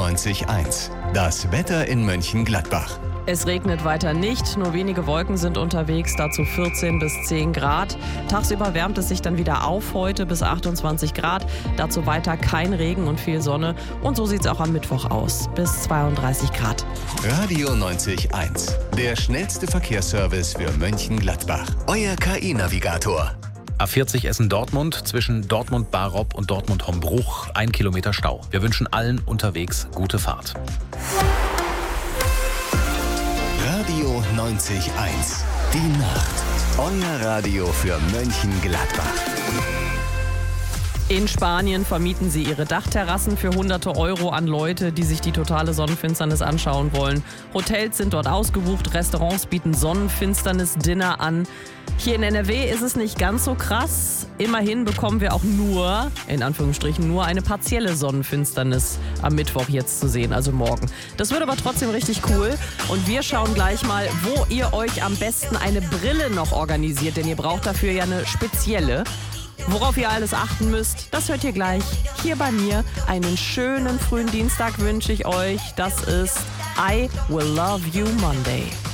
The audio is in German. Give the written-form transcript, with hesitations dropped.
90.1. Das Wetter in Mönchengladbach. Es regnet weiter nicht, nur wenige Wolken sind unterwegs, dazu 14 bis 10 Grad. Tagsüber wärmt es sich dann wieder auf, heute bis 28 Grad. Dazu weiter kein Regen und viel Sonne. Und so sieht es auch am Mittwoch aus, bis 32 Grad. Radio 90.1. Der schnellste Verkehrsservice für Mönchengladbach. Euer KI-Navigator. A40 Essen-Dortmund zwischen Dortmund-Barob und Dortmund-Hombruch. 1 Kilometer Stau. Wir wünschen allen unterwegs gute Fahrt. Radio 90.1. Die Nacht. Euer Radio für Mönchengladbach. In Spanien vermieten sie ihre Dachterrassen für hunderte Euro an Leute, die sich die totale Sonnenfinsternis anschauen wollen. Hotels sind dort ausgebucht, Restaurants bieten Sonnenfinsternis-Dinner an. Hier in NRW ist es nicht ganz so krass. Immerhin bekommen wir auch nur, in Anführungsstrichen, nur eine partielle Sonnenfinsternis am Mittwoch jetzt zu sehen, also morgen. Das wird aber trotzdem richtig cool. Und wir schauen gleich mal, wo ihr euch am besten eine Brille noch organisiert, denn ihr braucht dafür ja eine spezielle. Worauf ihr alles achten müsst, das hört ihr gleich hier bei mir. Einen schönen frühen Dienstag wünsche ich euch. Das ist I Will Love You Monday.